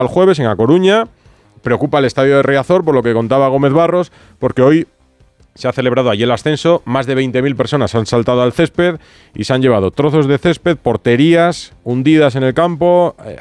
al jueves en A Coruña. Preocupa el estadio de Riazor, por lo que contaba Gómez Barros, porque hoy se ha celebrado allí el ascenso, más de 20.000 personas han saltado al césped y se han llevado trozos de césped, porterías hundidas en el campo,